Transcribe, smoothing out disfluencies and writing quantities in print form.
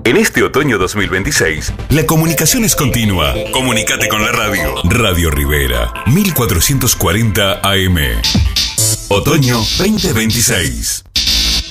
En este otoño 2026, la comunicación es continua. Comunicate con la radio. Radio Rivera, 1440 AM. Otoño 2026.